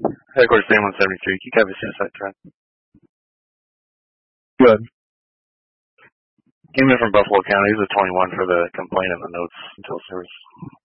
Headquarters Sam 173. Keep copy suicide threat. Good. Came in from Buffalo County. He was a 21 for the complaint in the notes until service.